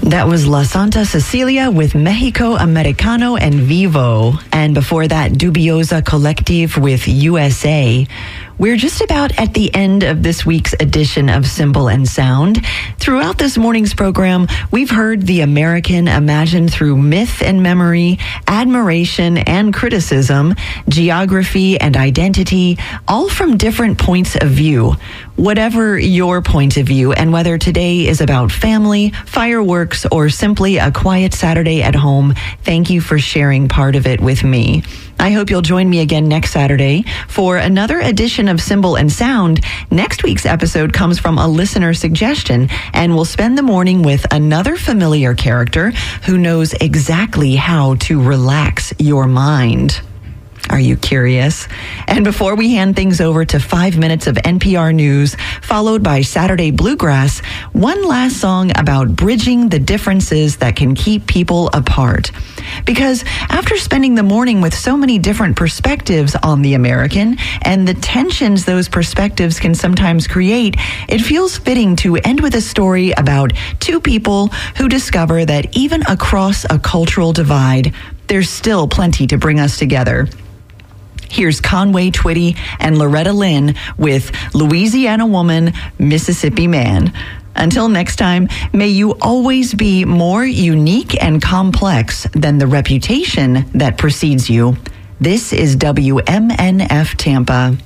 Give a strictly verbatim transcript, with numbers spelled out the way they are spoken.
That was La Santa Cecilia with Mexico Americano and Vivo. And before that, Dubiosa Collective with U S A. We're just about at the end of this week's edition of Symbol and Sound. Throughout this morning's program, we've heard the American imagined through myth and memory, admiration and criticism, geography and identity, all from different points of view. Whatever your point of view, and whether today is about family, fireworks, or simply a quiet Saturday at home, thank you for sharing part of it with me. I hope you'll join me again next Saturday for another edition of Symbol and Sound. Next week's episode comes from a listener suggestion, and we'll spend the morning with another familiar character who knows exactly how to relax your mind. Are you curious? And before we hand things over to five minutes of N P R News, followed by Saturday Bluegrass, one last song about bridging the differences that can keep people apart. Because after spending the morning with so many different perspectives on the American and the tensions those perspectives can sometimes create, it feels fitting to end with a story about two people who discover that even across a cultural divide, there's still plenty to bring us together. Here's Conway Twitty and Loretta Lynn with Louisiana Woman, Mississippi Man. Until next time, may you always be more unique and complex than the reputation that precedes you. This is W M N F Tampa.